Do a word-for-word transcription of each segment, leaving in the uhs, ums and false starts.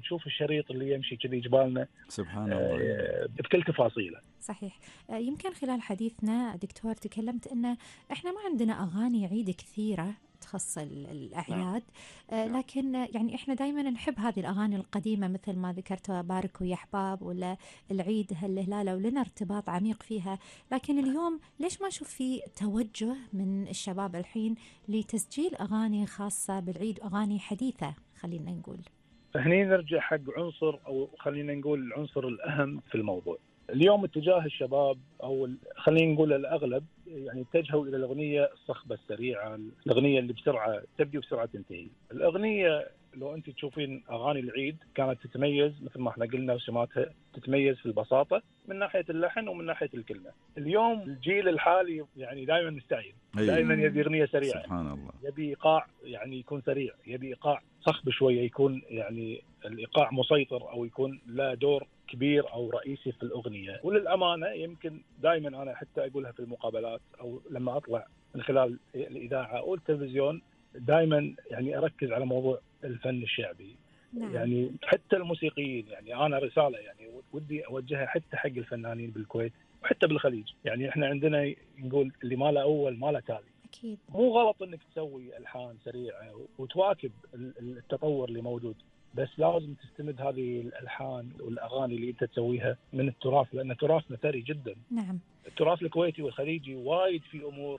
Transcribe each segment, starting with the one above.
تشوف الشريط اللي يمشي كذي جبالنا سبحان الله آه بكل تفاصيله. صحيح. يمكن خلال حديثنا دكتور تكلمت أن إحنا ما عندنا أغاني عيد كثيرة تخص الأعياد، نعم. لكن يعني إحنا دايما نحب هذه الأغاني القديمة مثل ما ذكرت باركوا يا أحباب ولا العيد هالهلالة، ولنا ارتباط عميق فيها. لكن اليوم ليش ما نشوف في توجه من الشباب الحين لتسجيل أغاني خاصة بالعيد، أغاني حديثة خلينا نقول؟ هني نرجع حق عنصر أو خلينا نقول العنصر الأهم في الموضوع. اليوم اتجاه الشباب او خلينا نقول الاغلب يعني اتجهوا الى الاغنيه الصخبه السريعه، الاغنيه اللي بسرعه تبدي وبسرعه تنتهي. الاغنيه لو انت تشوفين اغاني العيد كانت تتميز مثل ما احنا قلنا وسماتها تتميز في البساطه من ناحيه اللحن ومن ناحيه الكلمه. اليوم الجيل الحالي يعني دائما مستعجل، دائما يبي اغنيه سريعه، سبحان الله، يبي ايقاع يعني يكون سريع، يبي ايقاع صخب شويه، يكون يعني الايقاع مسيطر او يكون له دور كبير او رئيسي في الاغنيه. وللامانه يمكن دائما انا حتى اقولها في المقابلات او لما اطلع من خلال الاذاعه او التلفزيون، دائما يعني اركز على موضوع الفن الشعبي. نعم. يعني حتى الموسيقيين، يعني انا رساله يعني ودي اوجهها حتى حق الفنانين بالكويت وحتى بالخليج. يعني احنا عندنا نقول اللي ما له اول ما له تالي. اكيد مو غلط انك تسوي الحان سريعه وتواكب التطور اللي موجود، بس لازم تستمد هذه الالحان والاغاني اللي انت تسويها من التراث، لان تراثنا ثري جدا. نعم. التراث الكويتي والخليجي وايد في امور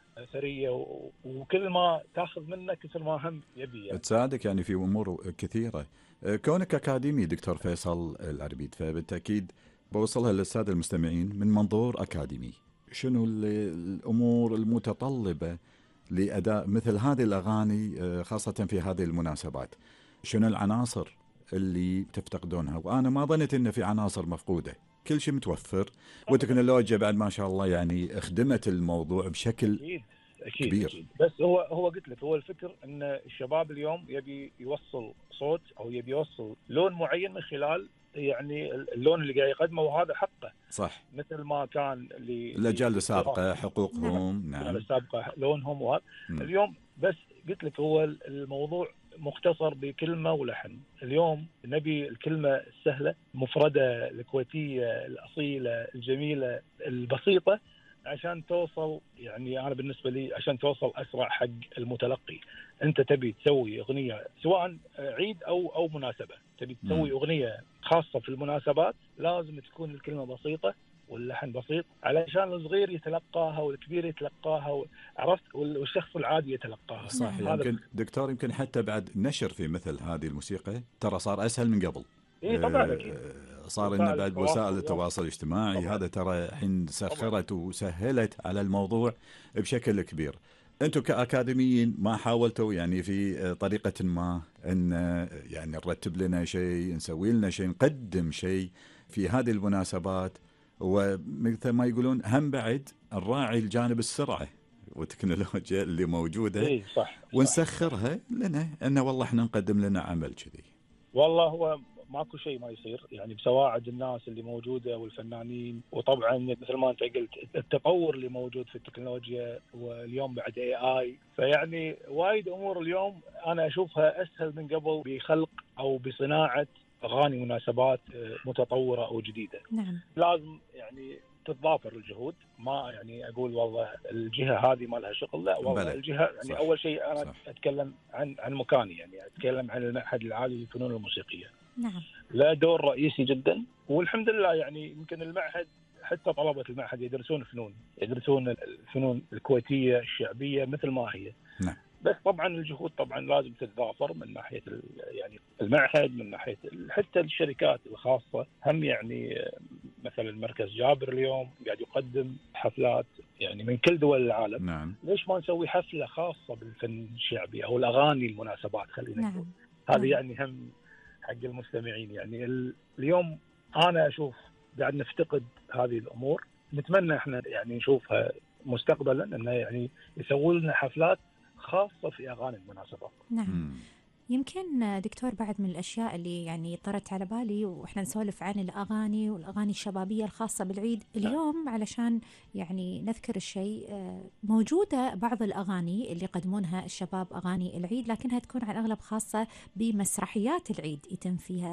ثريه، وكل ما تاخذ منه كثر ما هم يبي يعني. تساعدك يعني في امور كثيره. كونك اكاديمي دكتور فيصل العربيد، فبالتاكيد بوصلها للساده المستمعين من منظور اكاديمي. شنو الامور المتطلبه لاداء مثل هذه الاغاني خاصه في هذه المناسبات؟ شنو العناصر اللي تفتقدونها؟ وانا ما ظنيت ان في عناصر مفقوده، كل شيء متوفر، والتكنولوجيا بعد ما شاء الله يعني خدمت الموضوع بشكل أكيد. أكيد. كبير. أكيد. بس هو هو قلت لك هو الفكر ان الشباب اليوم يبي يوصل صوت او يبي يوصل لون معين من خلال يعني اللون اللي قاعد يقدمه، وهذا حقه. صح. مثل ما كان الاجيال السابقه حقوقهم، نعم، الاجيال السابقه لونهم، وهذا اليوم بس قلت لك هو الموضوع مختصر بكلمه ولحن. اليوم نبي الكلمه السهله المفرده الكويتيه الاصيله الجميله البسيطه عشان توصل، يعني انا بالنسبه لي عشان توصل اسرع حق المتلقي. انت تبي تسوي اغنيه سواء عيد او او مناسبه، تبي تسوي اغنيه خاصه في المناسبات، لازم تكون الكلمه بسيطه واللحن بسيط علشان الصغير يتلقاها والكبير يتلقاها، عرفت، والشخص العادي يتلقاها. صح. يمكن دكتور يمكن حتى بعد نشر في مثل هذه الموسيقى ترى صار اسهل من قبل. اي طبعا اكيد. صار إنه بعد وسائل التواصل الاجتماعي طبعاً. هذا ترى الحين سخرت طبعاً. وسهلت على الموضوع بشكل كبير. أنتم كأكاديميين ما حاولتوا يعني في طريقة ما أن يعني نرتب لنا شيء، نسوي لنا شيء، نقدم شيء في هذه المناسبات، ومثل ما يقولون هم بعد نراعي الجانب السرعة والتكنولوجيا اللي موجودة إيه صح. ونسخرها لنا أنه والله احنا نقدم لنا عمل كذي؟ والله هو ماكو شيء ما يصير، يعني بسواعد الناس اللي موجوده والفنانين، وطبعا مثل ما انت قلت التطور اللي موجود في التكنولوجيا، واليوم بعد اي اي، فيعني وايد امور اليوم انا اشوفها اسهل من قبل بخلق او بصناعه اغاني مناسبات متطوره او جديده. نعم. لازم يعني تتضافر الجهود، ما يعني اقول والله الجهه هذه ما لها شغل، لا والله بلد. الجهه يعني صح. اول شيء انا صح. اتكلم عن عن مكاني، يعني اتكلم عن المعهد العالي للفنون الموسيقيه. نعم. لا دور رئيسي جدا، والحمد لله يعني يمكن المعهد حتى طلبة المعهد يدرسون فنون، يدرسون الفنون الكويتية الشعبية مثل ما هي. نعم. بس طبعا الجهود طبعا لازم تتضافر من ناحية يعني المعهد، من ناحية حتى الشركات الخاصة هم، يعني مثلا مركز جابر اليوم قاعد يقدم حفلات يعني من كل دول العالم. نعم. ليش ما نسوي حفلة خاصة بالفن الشعبي أو الأغاني المناسبات؟ خلينا نقول نعم. هذه نعم. يعني هم حق المستمعين. يعني اليوم أنا أشوف قاعد نفتقد هذه الأمور، نتمنى إحنا يعني نشوفها مستقبلا، إنه يعني يسووا لنا حفلات خاصة في أغاني المناسبات. نعم. مم. يمكن دكتور بعد من الأشياء اللي يعني طرت على بالي وإحنا نسولف عن الأغاني والأغاني الشبابية الخاصة بالعيد اليوم، علشان يعني نذكر الشيء، موجودة بعض الأغاني اللي يقدمونها الشباب أغاني العيد، لكنها تكون على الأغلب خاصة بمسرحيات العيد يتم فيها